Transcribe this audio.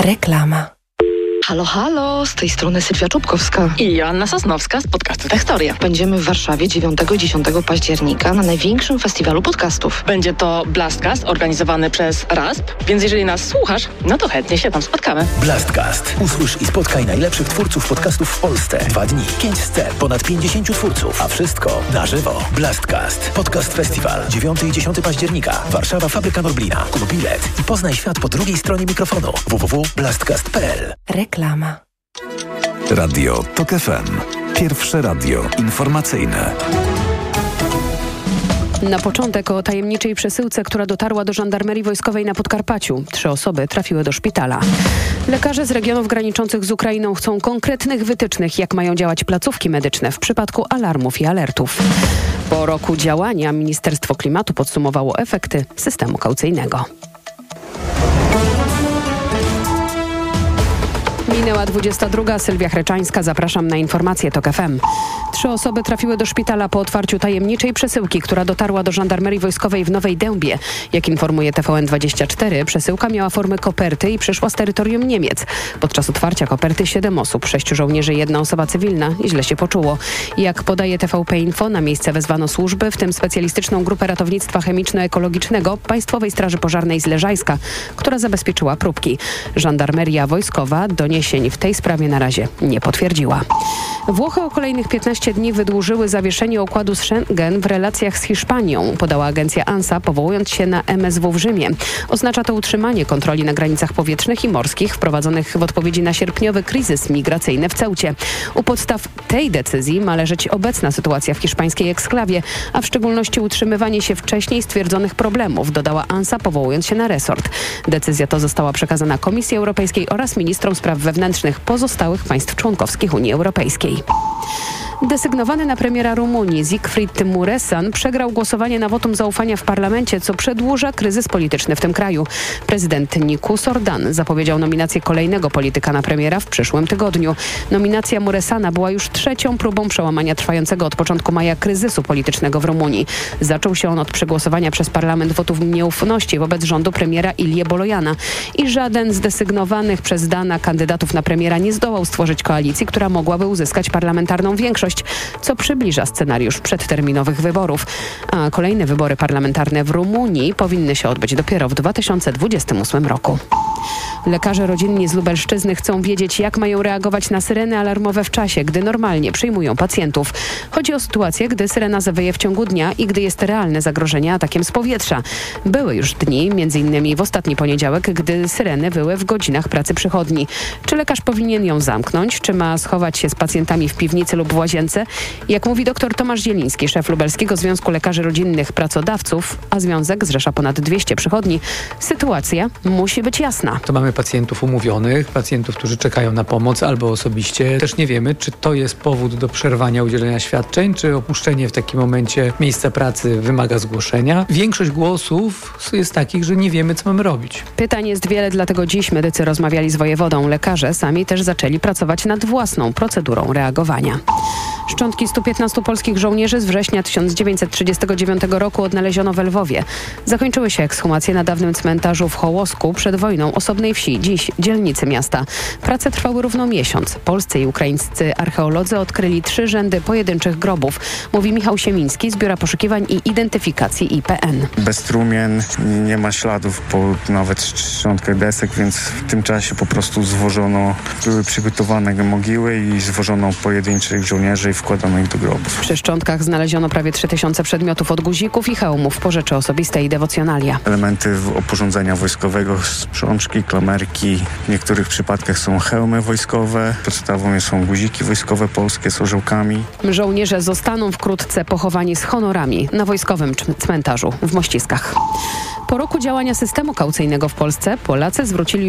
Reklama. Halo, halo, z tej strony Sylwia Czubkowska i Joanna Sosnowska z podcastu Techstoria. Będziemy w Warszawie 9-10 października na największym festiwalu podcastów. Będzie to Blastcast organizowany przez RASP, więc jeżeli nas słuchasz, no to chętnie się tam spotkamy. Blastcast. Usłysz i spotkaj najlepszych twórców podcastów w Polsce. 2 dni, 5 scen, ponad 50 twórców, a wszystko na żywo. Blastcast. Podcast Festiwal. 9 i 10 października. Warszawa, Fabryka Norblina. Kup bilet i poznaj świat po drugiej stronie mikrofonu. www.blastcast.pl. Reklama. Radio TOK FM. Pierwsze radio informacyjne. Na początek o tajemniczej przesyłce, która dotarła do żandarmerii wojskowej na Podkarpaciu. 3 osoby trafiły do szpitala. Lekarze z regionów graniczących z Ukrainą chcą konkretnych wytycznych, jak mają działać placówki medyczne w przypadku alarmów i alertów. Po roku działania Ministerstwo Klimatu podsumowało efekty systemu kaucyjnego. Minęła 22. Sylwia Chreczańska. Zapraszam na informacje TOK FM. 3 osoby trafiły do szpitala po otwarciu tajemniczej przesyłki, która dotarła do żandarmerii wojskowej w Nowej Dębie. Jak informuje TVN24, przesyłka miała formę koperty i przyszła z terytorium Niemiec. Podczas otwarcia koperty 7 osób, 6 żołnierzy i 1 osoba cywilna źle się poczuło. Jak podaje TVP Info, na miejsce wezwano służby, w tym specjalistyczną grupę ratownictwa chemiczno-ekologicznego Państwowej Straży Pożarnej z Leżajska, która zabezpieczyła próbki. Żandarmeria wojskowa doniesień w tej sprawie na razie nie potwierdziła. Włochy o kolejnych 15 dni wydłużyły zawieszenie układu z Schengen w relacjach z Hiszpanią, podała agencja ANSA, powołując się na MSW w Rzymie. Oznacza to utrzymanie kontroli na granicach powietrznych i morskich wprowadzonych w odpowiedzi na sierpniowy kryzys migracyjny w Ceucie. U podstaw tej decyzji ma leżeć obecna sytuacja w hiszpańskiej eksklawie, a w szczególności utrzymywanie się wcześniej stwierdzonych problemów, dodała ANSA, powołując się na resort. Decyzja to została przekazana Komisji Europejskiej oraz ministrom spraw wewnętrznych pozostałych państw członkowskich Unii Europejskiej. Desygnowany na premiera Rumunii Zicfried Muresan przegrał głosowanie na wotum zaufania w parlamencie, co przedłuża kryzys polityczny w tym kraju. Prezydent Nicus Ordan zapowiedział nominację kolejnego polityka na premiera w przyszłym tygodniu. Nominacja Muresana była już 3. próbą przełamania trwającego od początku maja kryzysu politycznego w Rumunii. Zaczął się on od przegłosowania przez parlament wotum nieufności wobec rządu premiera Ilie Bolojana i żaden z desygnowanych przez Dana kandydatów na premiera nie zdołał stworzyć koalicji, która mogłaby uzyskać parlamentarną większość, co przybliża scenariusz przedterminowych wyborów. A kolejne wybory parlamentarne w Rumunii powinny się odbyć dopiero w 2028 roku. Lekarze rodzinni z Lubelszczyzny chcą wiedzieć, jak mają reagować na syreny alarmowe w czasie, gdy normalnie przyjmują pacjentów. Chodzi o sytuację, gdy syrena zawyje w ciągu dnia i gdy jest realne zagrożenie atakiem z powietrza. Były już dni, m.in. w ostatni poniedziałek, gdy syreny wyły w godzinach pracy przychodni. Czy lekarz powinien ją zamknąć? Czy ma schować się z pacjentami w piwnicy lub w łazience? Jak mówi dr Tomasz Zieliński, szef Lubelskiego Związku Lekarzy Rodzinnych Pracodawców, a związek zrzesza ponad 200 przychodni, sytuacja musi być jasna. To mamy pacjentów umówionych, pacjentów, którzy czekają na pomoc albo osobiście. Też nie wiemy, czy to jest powód do przerwania udzielenia świadczeń, czy opuszczenie w takim momencie miejsca pracy wymaga zgłoszenia. Większość głosów jest takich, że nie wiemy, co mamy robić. Pytań jest wiele, dlatego dziś medycy rozmawiali z wojewodą. Lekarze sami też zaczęli pracować nad własną procedurą reagowania. Szczątki 115 polskich żołnierzy z września 1939 roku odnaleziono w Lwowie. Zakończyły się ekshumacje na dawnym cmentarzu w Hołosku przed wojną osobnej wsi, dziś dzielnicy miasta. Prace trwały równo miesiąc. Polscy i ukraińscy archeolodzy odkryli 3 rzędy pojedynczych grobów, mówi Michał Siemiński z Biura Poszukiwań i Identyfikacji IPN. Bez trumien, nie ma śladów po nawet szczątkach desek, więc w tym czasie po prostu były przygotowane mogiły i zwożono pojedynczych żołnierzy i wkładano ich do grobów. Przy szczątkach znaleziono prawie 3000 przedmiotów od guzików i hełmów po rzeczy osobiste i dewocjonalia. Elementy oporządzenia wojskowego, sprzączki, klamerki. W niektórych przypadkach są hełmy wojskowe. Podstawą są guziki wojskowe polskie z orzełkami. Żołnierze zostaną wkrótce pochowani z honorami na wojskowym cmentarzu w Mościskach. Po roku działania systemu kaucyjnego w Polsce Polacy zwrócili